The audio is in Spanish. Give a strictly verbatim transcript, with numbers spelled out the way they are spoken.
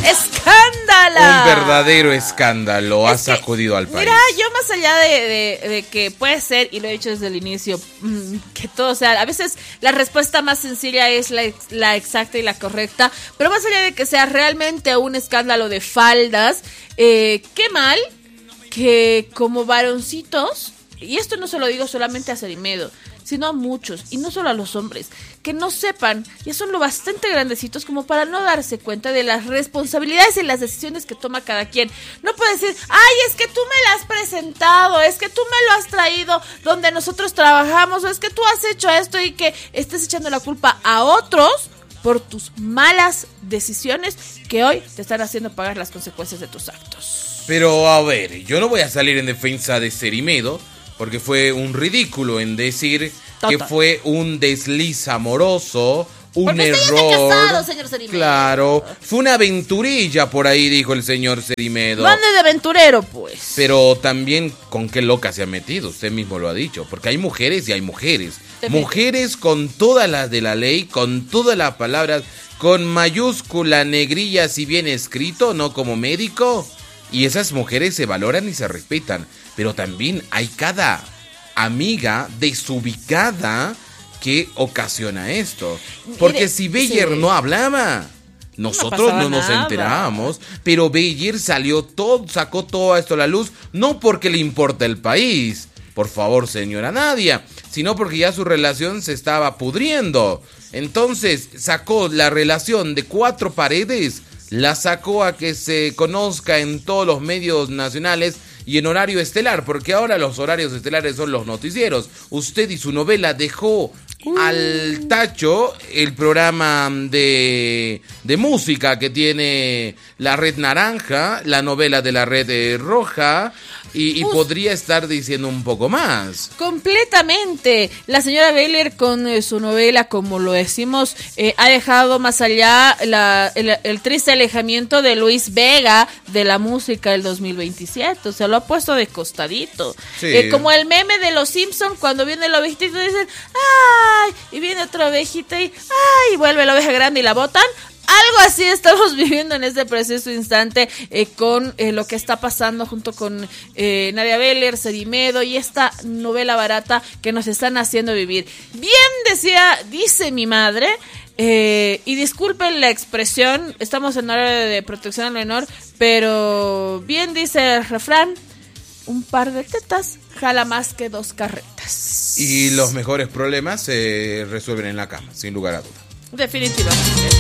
¡Escándalo! Un verdadero escándalo es ha sacudido que, al país. Mira, yo más allá de, de, de que puede ser, y lo he dicho desde el inicio, mmm, que todo sea, a veces la respuesta más sencilla es la, la exacta y la correcta, pero más allá de que sea realmente un escándalo de faldas, eh, qué mal que como varoncitos, y esto no se lo digo solamente a Cerimedo, sino a muchos, y no solo a los hombres, que no sepan, ya son lo bastante grandecitos como para no darse cuenta de las responsabilidades y las decisiones que toma cada quien. No puede decir, ay, es que tú me la has presentado, es que tú me lo has traído donde nosotros trabajamos, o es que tú has hecho esto, y que estés echando la culpa a otros por tus malas decisiones que hoy te están haciendo pagar las consecuencias de tus actos. Pero a ver, yo no voy a salir en defensa de Cerimedo, porque fue un ridículo en decir Total. que fue un desliz amoroso, un porque error. Usted ya está casado, señor Cerimedo. Claro, fue una aventurilla por ahí, dijo el señor Cerimedo. No ande de aventurero, pues. Pero también, ¿con qué loca se ha metido? Usted mismo lo ha dicho, porque hay mujeres y hay mujeres. Mujeres con todas las de la ley, con todas las palabras, con mayúscula, negrilla, si bien escrito, no como médico. Y esas mujeres se valoran y se respetan. Pero también hay cada amiga desubicada que ocasiona esto. Porque Mire, si Beyer sí. no hablaba, nosotros no, no nos enterábamos. Pero Beyer salió todo, sacó todo esto a la luz, no porque le importa el país, por favor, señora Nadia, sino porque ya su relación se estaba pudriendo. Entonces sacó la relación de cuatro paredes, la sacó a que se conozca en todos los medios nacionales y en horario estelar, porque ahora los horarios estelares son los noticieros. Usted y su novela dejó uh. al tacho el programa de, de música que tiene la Red Naranja, la novela de la Red eh, Roja, y, y podría estar diciendo un poco más. Completamente. La señora Beller con eh, su novela, como lo decimos, eh, ha dejado más allá la, el, el triste alejamiento de Luis Vega de la música del dos mil veintisiete. O sea, lo ha puesto de costadito. Sí. Eh, como el meme de los Simpsons, cuando viene la ovejita y dicen, ¡ay! Y viene otra ovejita y ¡ay! Y vuelve la oveja grande y la botan. Algo así estamos viviendo en este preciso instante eh, con eh, lo que está pasando junto con eh, Nadia Beller, Cerimedo y esta novela barata que nos están haciendo vivir. Bien decía, dice mi madre, eh, y disculpen la expresión, estamos en horario de protección al menor, pero bien dice el refrán, un par de tetas jala más que dos carretas. Y los mejores problemas se resuelven en la cama, sin lugar a duda. Definitivamente.